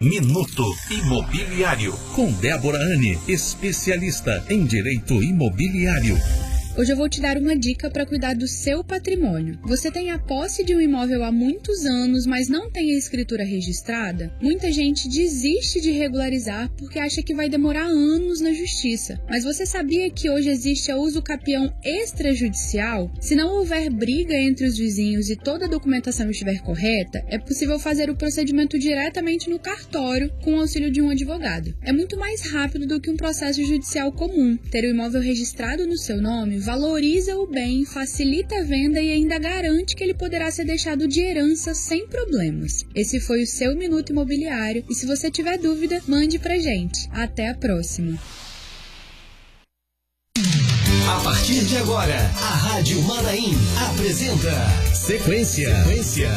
Minuto Imobiliário. Com Débora Anne, especialista em direito imobiliário. Hoje eu vou te dar uma dica para cuidar do seu patrimônio. Você tem a posse de um imóvel há muitos anos, mas não tem a escritura registrada? Muita gente desiste de regularizar porque acha que vai demorar anos na justiça. Mas você sabia que hoje existe a usucapião extrajudicial? Se não houver briga entre os vizinhos e toda a documentação estiver correta, é possível fazer o procedimento diretamente no cartório com o auxílio de um advogado. É muito mais rápido do que um processo judicial comum. Ter o imóvel registrado no seu nome valoriza o bem, facilita a venda e ainda garante que ele poderá ser deixado de herança sem problemas. Esse foi o seu Minuto Imobiliário e se você tiver dúvida, mande pra gente. Até a próxima. A partir de agora, a Rádio Manaim apresenta Sequência.